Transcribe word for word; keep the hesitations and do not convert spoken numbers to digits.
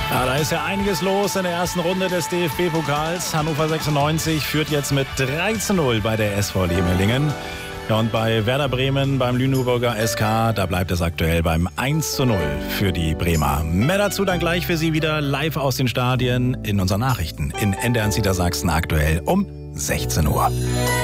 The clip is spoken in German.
Ja, da ist ja einiges los in der ersten Runde des D F B-Pokals. Hannover sechsundneunzig führt jetzt mit drei zu null bei der S V Lemelingen. Ja, und bei Werder Bremen, beim Lüneburger S K, da bleibt es aktuell beim eins zu null für die Bremer. Mehr dazu dann gleich für Sie wieder live aus den Stadien in unseren Nachrichten in N D R eins Niedersachsen aktuell um sechzehn Uhr.